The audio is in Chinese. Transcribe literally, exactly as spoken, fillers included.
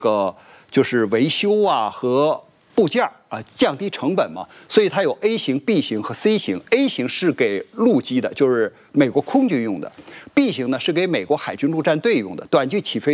个就是维修啊和部件啊，降低成本嘛，所以它有 A 型、B 型和 C 型。A 型是给陆基的，就是美国空军用的；B 型呢是给美国海军陆战队用的，短距起飞。